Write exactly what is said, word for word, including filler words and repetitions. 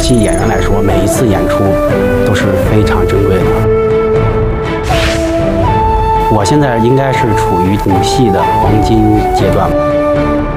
戏演员来说，每一次演出都是非常珍贵的。我现在应该是处于舞戏的黄金阶段。